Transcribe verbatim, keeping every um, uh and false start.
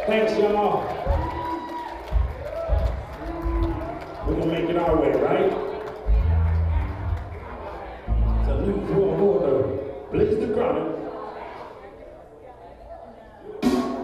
Thanks, y'all. We're gonna make it our way, right? So, new world order. Blaze the ground.